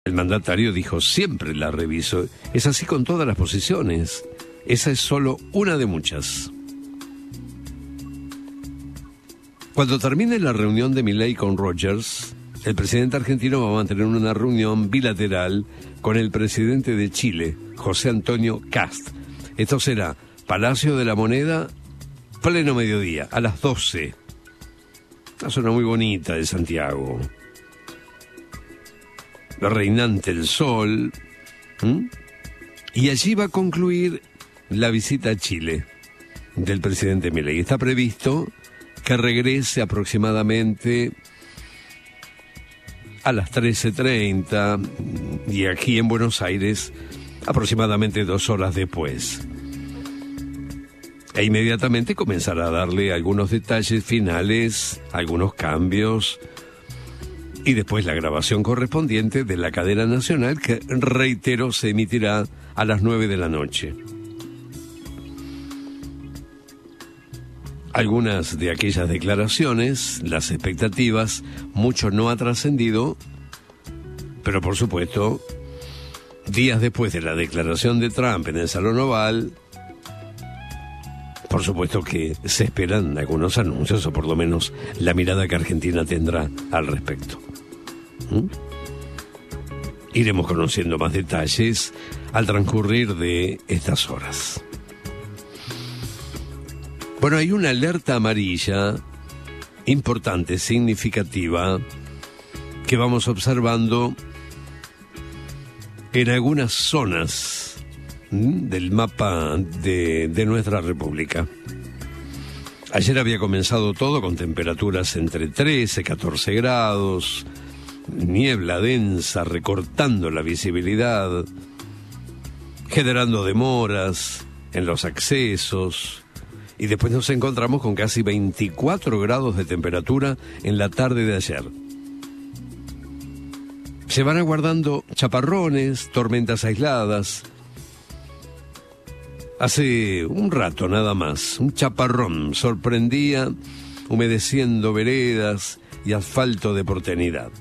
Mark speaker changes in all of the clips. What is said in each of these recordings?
Speaker 1: El mandatario dijo: siempre la reviso. Es así con todas las posiciones. Esa es solo una de muchas. Cuando termine la reunión de Milei con Rogers, el presidente argentino va a mantener una reunión bilateral con el presidente de Chile, José Antonio Kast. Esto será Palacio de la Moneda, pleno mediodía, a las 12. Una zona muy bonita de Santiago. Reinante el sol. Y allí va a concluir la visita a Chile del presidente Milei. Está previsto que regrese aproximadamente a las 13:30 y aquí en Buenos Aires aproximadamente 2 horas después. E inmediatamente comenzará a darle algunos detalles finales, algunos cambios, y después la grabación correspondiente de la cadena nacional que, reitero, se emitirá a las 9 de la noche. Algunas de aquellas declaraciones, las expectativas, mucho no ha trascendido, pero por supuesto, días después de la declaración de Trump en el Salón Oval, por supuesto que se esperan algunos anuncios, o por lo menos la mirada que Argentina tendrá al respecto. Iremos conociendo más detalles al transcurrir de estas horas. Bueno, hay una alerta amarilla importante, significativa, que vamos observando en algunas zonas del mapa de nuestra República. Ayer había comenzado todo con temperaturas entre 13 y 14 grados, niebla densa recortando la visibilidad, generando demoras en los accesos, y después nos encontramos con casi 24 grados de temperatura en la tarde de ayer. Se van aguardando chaparrones, tormentas aisladas. Hace un rato nada más, un chaparrón sorprendía, humedeciendo veredas y asfalto de Porteñidad.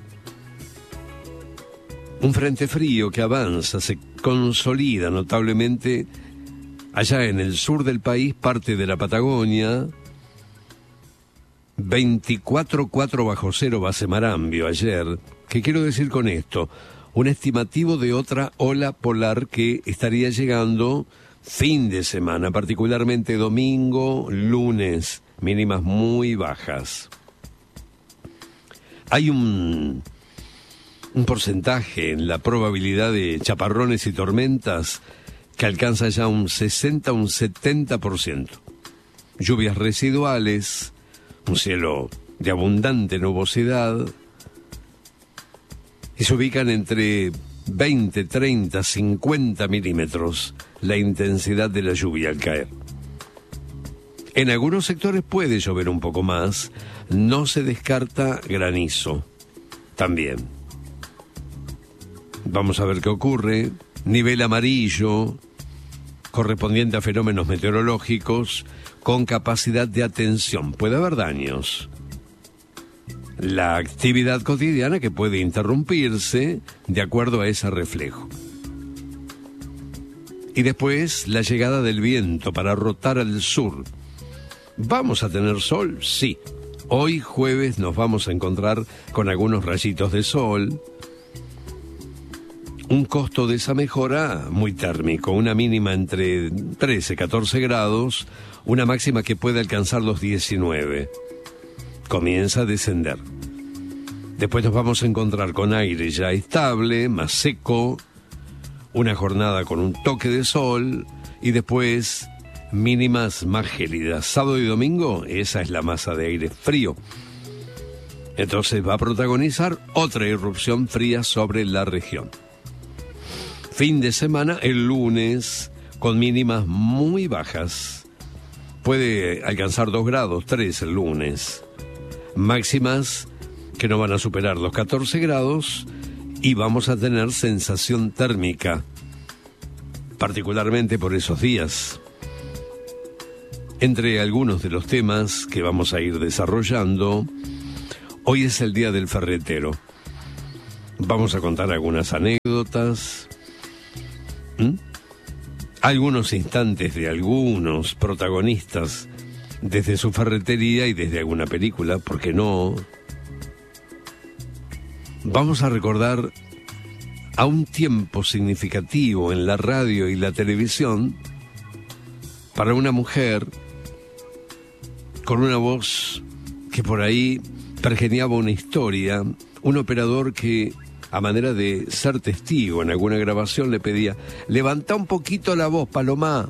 Speaker 1: Un frente frío que avanza, se consolida notablemente allá en el sur del país, parte de la Patagonia. 24,4 bajo cero base Marambio ayer. ¿Qué quiero decir con esto? Un estimativo de otra ola polar que estaría llegando fin de semana, particularmente domingo, lunes, mínimas muy bajas. Hay un porcentaje en la probabilidad de chaparrones y tormentas que alcanza ya un 60, un 70%. Lluvias residuales, un cielo de abundante nubosidad, y se ubican entre 20, 30, 50 milímetros la intensidad de la lluvia al caer. En algunos sectores puede llover un poco más, no se descarta granizo también. Vamos a ver qué ocurre. Nivel amarillo, correspondiente a fenómenos meteorológicos con capacidad de atención. Puede haber daños. La actividad cotidiana que puede interrumpirse de acuerdo a ese reflejo. Y después la llegada del viento para rotar al sur. ¿Vamos a tener sol? Sí. Hoy jueves nos vamos a encontrar con algunos rayitos de sol. Un costo de esa mejora muy térmico, una mínima entre 13 y 14 grados, una máxima que puede alcanzar los 19. Comienza a descender. Después nos vamos a encontrar con aire ya estable, más seco, una jornada con un toque de sol y después mínimas más gélidas. Sábado y domingo, esa es la masa de aire frío. Entonces va a protagonizar otra irrupción fría sobre la región. Fin de semana, el lunes, con mínimas muy bajas. Puede alcanzar 2 grados, 3 el lunes. Máximas que no van a superar los 14 grados y vamos a tener sensación térmica, particularmente por esos días. Entre algunos de los temas que vamos a ir desarrollando, hoy es el Día del Ferretero. Vamos a contar algunas anécdotas, algunos instantes de algunos protagonistas desde su ferretería y desde alguna película, ¿por qué no? Vamos a recordar a un tiempo significativo en la radio y la televisión para una mujer con una voz que por ahí pergeñaba una historia, un operador que, a manera de ser testigo en alguna grabación, le pedía: levanta un poquito la voz, Paloma.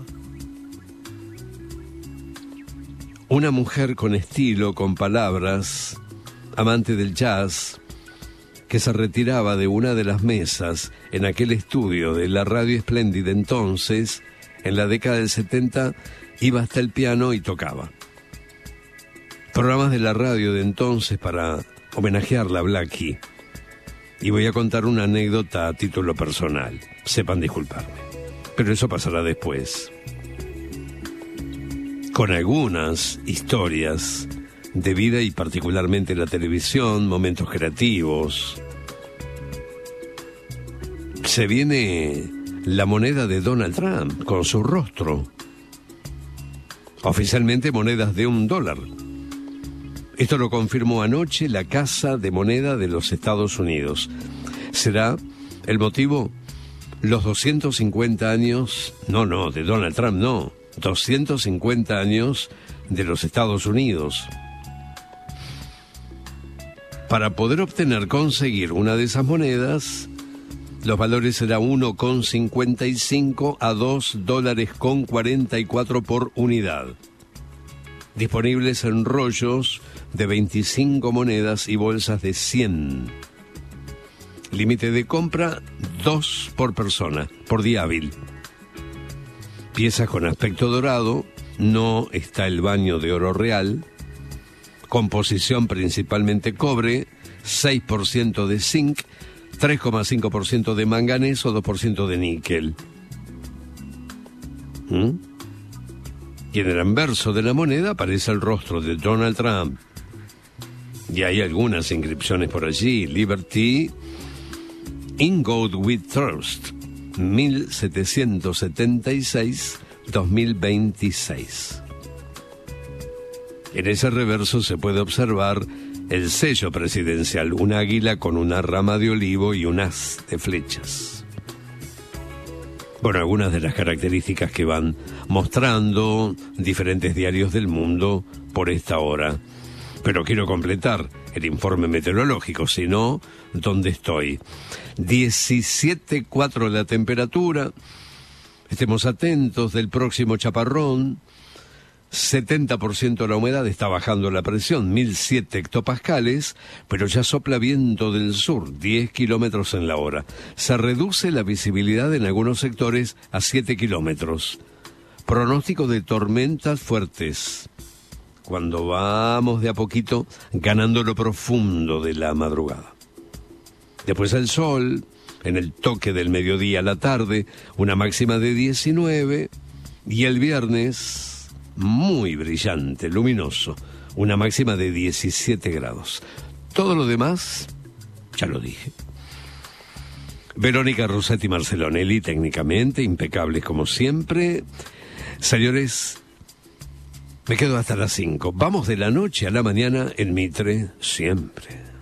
Speaker 1: Una mujer con estilo, con palabras, amante del jazz, que se retiraba de una de las mesas en aquel estudio de la Radio Espléndida entonces, en la década del 70, iba hasta el piano y tocaba. Programas de la radio de entonces para homenajearla a Blackie. Y voy a contar una anécdota a título personal. Sepan disculparme. Pero eso pasará después. Con algunas historias de vida y particularmente la televisión, momentos creativos. Se viene la moneda de Donald Trump con su rostro. Oficialmente monedas de $1. Esto lo confirmó anoche la Casa de Moneda de los Estados Unidos. ¿Será el motivo? Los 250 años, no, de Donald Trump, no, 250 años de los Estados Unidos. Para poder conseguir una de esas monedas, los valores serán $1,55 a $2.44 por unidad. Disponibles en rollos de 25 monedas y bolsas de 100. Límite de compra 2 por persona, por día hábil. Piezas con aspecto dorado, no está el baño de oro real. Composición principalmente cobre, 6% de zinc, 3,5% de manganeso, 2% de níquel. Y en el anverso de la moneda aparece el rostro de Donald Trump. Y hay algunas inscripciones por allí. Liberty, Ingold with Thirst, 1776-2026. En ese reverso se puede observar el sello presidencial, un águila con una rama de olivo y un haz de flechas. Bueno, algunas de las características que van mostrando diferentes diarios del mundo por esta hora. Pero quiero completar el informe meteorológico, si no, ¿dónde estoy? 17,4 la temperatura. Estemos atentos del próximo chaparrón. 70% la humedad, está bajando la presión, 1007 hectopascales, pero ya sopla viento del sur, 10 kilómetros en la hora. Se reduce la visibilidad en algunos sectores a 7 kilómetros. Pronóstico de tormentas fuertes, cuando vamos de a poquito ganando lo profundo de la madrugada. Después el sol, en el toque del mediodía a la tarde, una máxima de 19, y el viernes, muy brillante, luminoso, una máxima de 17 grados. Todo lo demás, ya lo dije. Verónica Rossetti Marcelonelli, técnicamente impecables como siempre. Señores, me quedo hasta las 5. Vamos de la noche a la mañana en Mitre, siempre.